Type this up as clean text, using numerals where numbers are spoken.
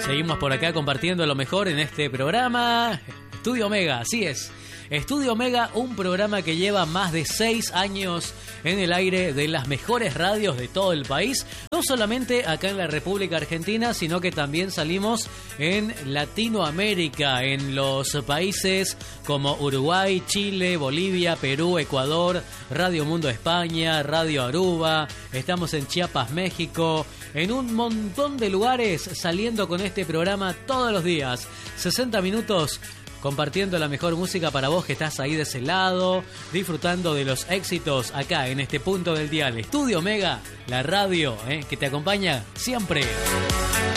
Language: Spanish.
Seguimos por acá compartiendo lo mejor en este programa. Estudio Omega, así es. Estudio Omega, un programa que lleva más de 6 años en el aire de las mejores radios de todo el país. No solamente acá en la República Argentina, sino que también salimos en Latinoamérica, en los países como Uruguay, Chile, Bolivia, Perú, Ecuador, Radio Mundo España, Radio Aruba. Estamos en Chiapas, México, en un montón de lugares saliendo con este programa todos los días. 60 minutos compartiendo la mejor música para vos que estás ahí de ese lado, disfrutando de los éxitos acá en este punto del dial. Estudio Omega, la radio que te acompaña siempre.